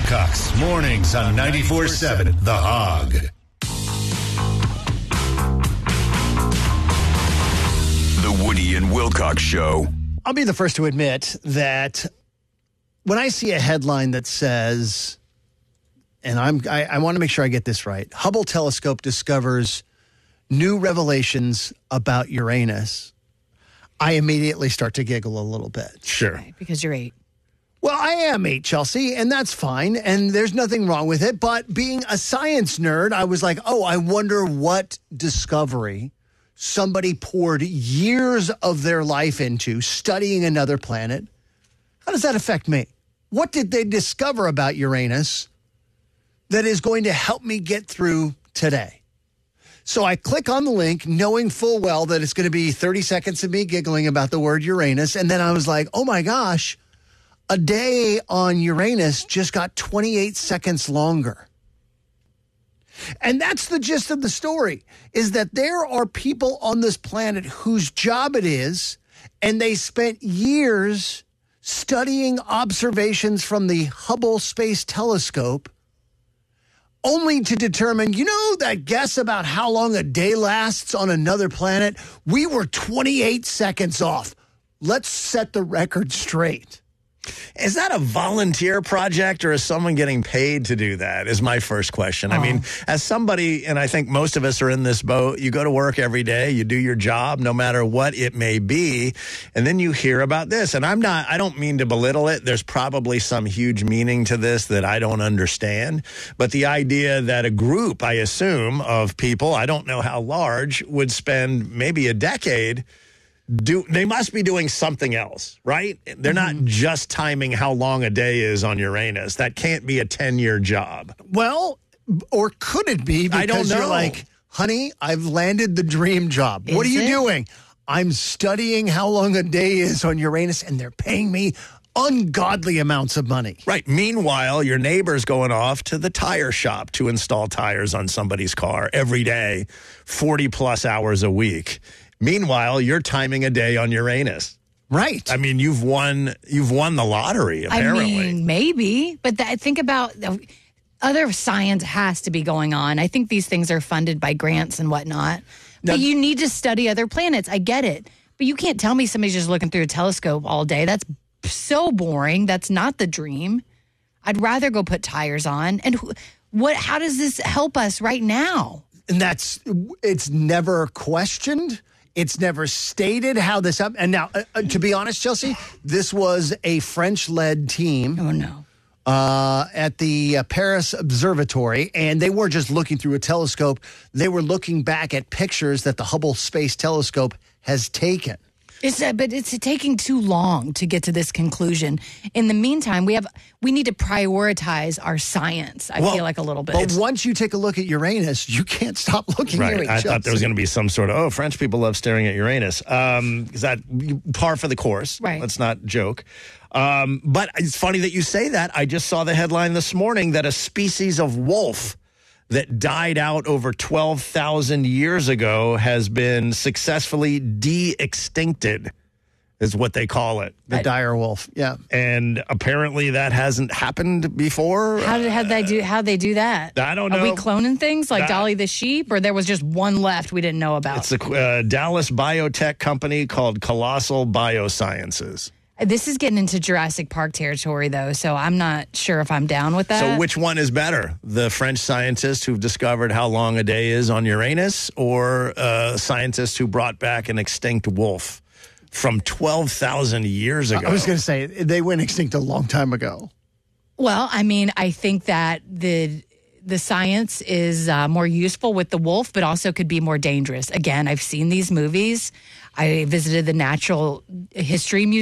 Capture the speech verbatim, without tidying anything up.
Wilcox, mornings on ninety-four seven The Hog. The Woody and Wilcox Show. I'll be the first to admit that when I see a headline that says, and I'm, I, I want to make sure I get this right, Hubble telescope discovers new revelations about Uranus, I immediately start to giggle a little bit. Sure. Right, because you're eight. Well, I am eight, Chelsea, and that's fine, and there's nothing wrong with it. But being a science nerd, I was like, oh, I wonder what discovery somebody poured years of their life into studying another planet. How does that affect me? What did they discover about Uranus that is going to help me get through today? So I click on the link knowing full well that it's going to be thirty seconds of me giggling about the word Uranus. And then I was like, oh my gosh, a day on Uranus just got twenty-eight seconds longer. And that's the gist of the story, is that there are people on this planet whose job it is, and they spent years studying observations from the Hubble Space Telescope, only to determine, you know, that guess about how long a day lasts on another planet? We were twenty-eight seconds off. Let's set the record straight. Is that a volunteer project or is someone getting paid to do that is my first question. Oh. I mean, as somebody, and I think most of us are in this boat, you go to work every day, you do your job, no matter what it may be, and then you hear about this. And I'm not, I don't mean to belittle it. There's probably some huge meaning to this that I don't understand. But the idea that a group, I assume, of people, I don't know how large, would spend maybe a decade Do they must be doing something else, right? They're mm-hmm. not just timing how long a day is on Uranus. That can't be a ten-year job. Well, or could it be? Because I don't know. You're like, honey, I've landed the dream job. Is what are you it? doing? I'm studying how long a day is on Uranus, and they're paying me ungodly amounts of money. Right. Meanwhile, your neighbor's going off to the tire shop to install tires on somebody's car every day, forty plus hours a week. Meanwhile, you're timing a day on Uranus. Right. I mean, you've won you've won the lottery, apparently. I mean, maybe. But that, think about other science has to be going on. I think these things are funded by grants and whatnot. Now, but you need to study other planets. I get it. But you can't tell me somebody's just looking through a telescope all day. That's so boring. That's not the dream. I'd rather go put tires on. And what? How does this help us right now? And that's, it's never questioned. It's never stated how this up. And now, uh, to be honest, Chelsea, this was a French-led team. Oh, no. Uh, at the uh, Paris Observatory, and they weren't just looking through a telescope. They were looking back at pictures that the Hubble Space Telescope has taken. It's uh, but it's taking too long to get to this conclusion. In the meantime, we have we need to prioritize our science. I well, feel like a little bit. But once you take a look at Uranus, you can't stop looking right. at it. I thought there was going to be some sort of, oh, French people love staring at Uranus. Um, is that par for the course? Right. Let's not joke. Um, but it's funny that you say that. I just saw the headline this morning that a species of wolf that died out over twelve thousand years ago has been successfully de-extincted, is what they call it. The dire wolf, yeah. And apparently that hasn't happened before. How did how they do how they do that? I don't know. Are we cloning things like that, Dolly the sheep, or there was just one left we didn't know about? It's a uh, Dallas biotech company called Colossal Biosciences. This is getting into Jurassic Park territory, though, so I'm not sure if I'm down with that. So which one is better? The French scientists who've discovered how long a day is on Uranus, or uh, scientists who brought back an extinct wolf from twelve thousand years ago? I was going to say, they went extinct a long time ago. Well, I mean, I think that the the science is uh, more useful with the wolf, but also could be more dangerous. Again, I've seen these movies. I visited the Natural History Museum.